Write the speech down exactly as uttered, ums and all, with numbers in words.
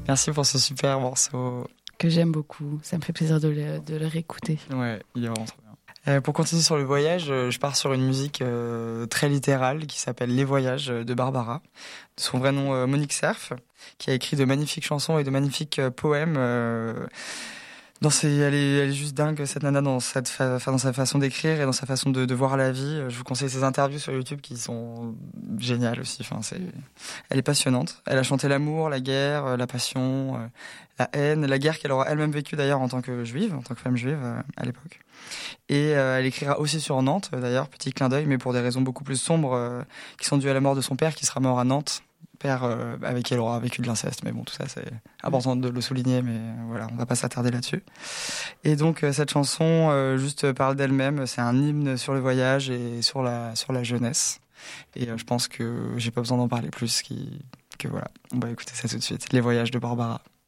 Merci pour ce super morceau. Que j'aime beaucoup, ça me fait plaisir de le, de le réécouter. Ouais, il est vraiment trop bien. Euh, pour continuer sur le voyage, euh, je pars sur une musique euh, très littérale qui s'appelle Les Voyages de Barbara, de son vrai nom euh, Monique Cerf, qui a écrit de magnifiques chansons et de magnifiques euh, poèmes. Euh, dans ses, elle, est, elle est juste dingue, cette nana, dans, cette fa, dans sa façon d'écrire et dans sa façon de, de voir la vie. Je vous conseille ses interviews sur YouTube qui sont géniales aussi. Enfin, c'est, elle est passionnante. Elle a chanté l'amour, la guerre, euh, la passion, euh, la haine, la guerre qu'elle aura elle-même vécue d'ailleurs en tant que juive, en tant que femme juive euh, à l'époque. Et euh, elle écrira aussi sur Nantes, d'ailleurs, petit clin d'œil, mais pour des raisons beaucoup plus sombres, euh, qui sont dues à la mort de son père, qui sera mort à Nantes, père euh, avec qui elle aura vécu de l'inceste. Mais bon, tout ça, c'est important de le souligner, mais euh, voilà, on va pas s'attarder là-dessus. Et donc, euh, cette chanson, euh, juste parle d'elle-même, c'est un hymne sur le voyage et sur la, sur la jeunesse. Et euh, je pense que j'ai pas besoin d'en parler plus, qui, que voilà. On va écouter ça tout de suite. Les Voyages de Barbara.